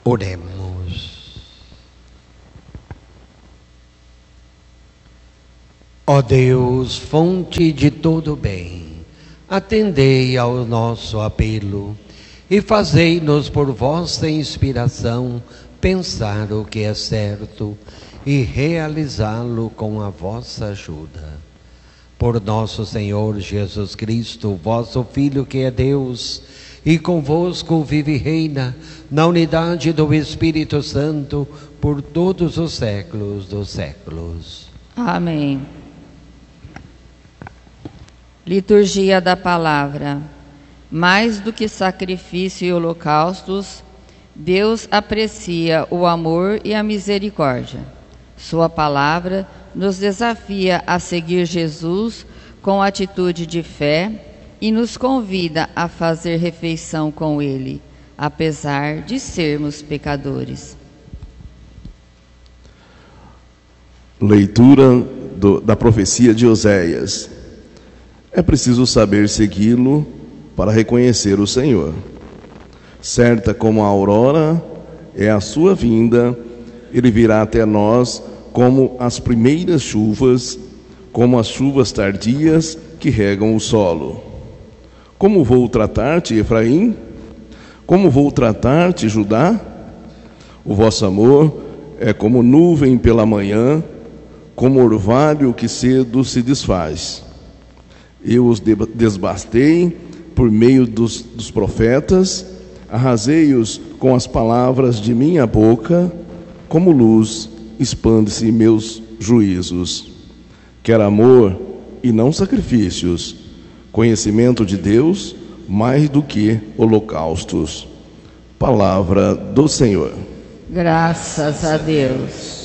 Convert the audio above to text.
Oremos. Ó Deus, fonte de todo bem, atendei ao nosso apelo e fazei-nos por vossa inspiração pensar o que é certo e realizá-lo com a vossa ajuda. Por nosso Senhor Jesus Cristo, vosso Filho que é Deus, e convosco vive e reina na unidade do Espírito Santo por todos os séculos dos séculos. Amém. Liturgia da Palavra. Mais do que sacrifício e holocaustos, Deus aprecia o amor e a misericórdia. Sua palavra nos desafia a seguir Jesus com atitude de fé e nos convida a fazer refeição com Ele, apesar de sermos pecadores. Leitura da profecia de Oséias. É preciso saber segui-lo para reconhecer o Senhor. Certa como a aurora é a sua vinda, ele virá até nós como as primeiras chuvas, como as chuvas tardias que regam o solo. Como vou tratar-te, Efraim? Como vou tratar-te, Judá? O vosso amor é como nuvem pela manhã, como orvalho que cedo se desfaz. Eu os desbastei por meio dos profetas, arrasei-os com as palavras de minha boca, como luz expande-se meus juízos. Quero amor e não sacrifícios, conhecimento de Deus mais do que holocaustos. Palavra do Senhor. Graças a Deus.